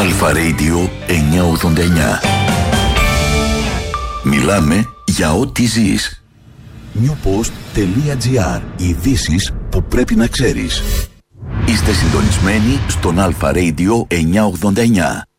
Αλφα Radio 989. Μιλάμε για ό,τι ζεις. newpost.gr. Ειδήσεις που πρέπει να ξέρεις. Είστε συντονισμένοι στον Αλφα Radio 989.